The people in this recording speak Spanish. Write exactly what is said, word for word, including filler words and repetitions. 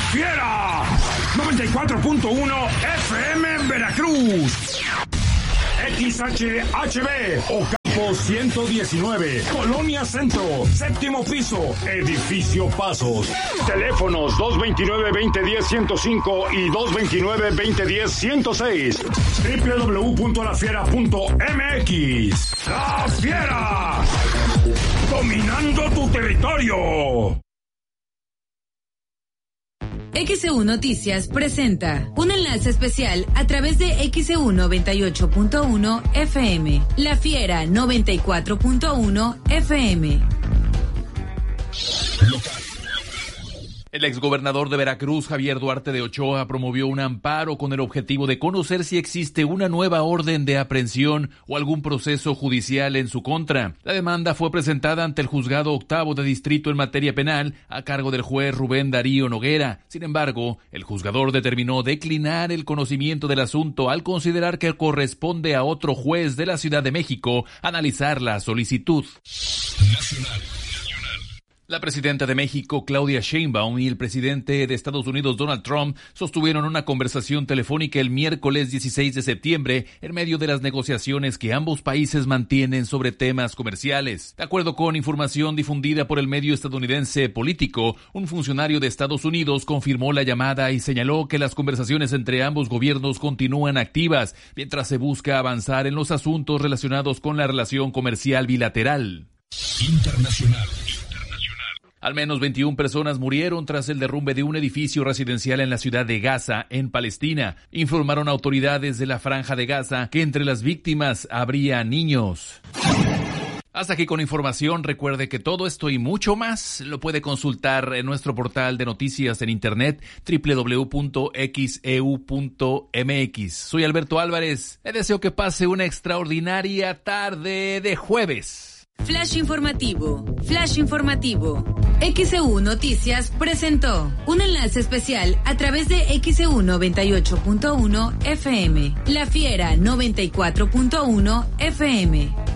Fiera noventa y cuatro punto uno F M en Veracruz. X H H B Ocampo ciento diecinueve, Colonia Centro, séptimo piso, Edificio Pasos. Teléfonos dos veintinueve, veinte diez, ciento cinco y dos veintinueve, veinte diez, ciento seis. doble u doble u doble u punto la fiera punto m x. La Fiera, dominando tu territorio. X E U Noticias presenta un enlace especial a través de X E U noventa y ocho punto uno F M, La Fiera noventa y cuatro punto uno F M. El exgobernador de Veracruz, Javier Duarte de Ochoa, promovió un amparo con el objetivo de conocer si existe una nueva orden de aprehensión o algún proceso judicial en su contra. La demanda fue presentada ante el Juzgado Octavo de Distrito en materia penal a cargo del juez Rubén Darío Noguera. Sin embargo, el juzgador determinó declinar el conocimiento del asunto al considerar que corresponde a otro juez de la Ciudad de México analizar la solicitud. Nacional. La presidenta de México, Claudia Sheinbaum, y el presidente de Estados Unidos, Donald Trump, sostuvieron una conversación telefónica el miércoles dieciséis de septiembre en medio de las negociaciones que ambos países mantienen sobre temas comerciales. De acuerdo con información difundida por el medio estadounidense Político, un funcionario de Estados Unidos confirmó la llamada y señaló que las conversaciones entre ambos gobiernos continúan activas mientras se busca avanzar en los asuntos relacionados con la relación comercial bilateral. Internacional. Al menos veintiuna personas murieron tras el derrumbe de un edificio residencial en la ciudad de Gaza, en Palestina. Informaron autoridades de la Franja de Gaza que entre las víctimas habría niños. Hasta aquí con información. Recuerde que todo esto y mucho más lo puede consultar en nuestro portal de noticias en internet doble u doble u doble u punto x e u punto m x. Soy Alberto Álvarez. Le deseo que pase una extraordinaria tarde de jueves. Flash informativo, flash informativo. X E U Noticias presentó un enlace especial a través de X E U noventa y ocho punto uno F M, La Fiera noventa y cuatro punto uno F M.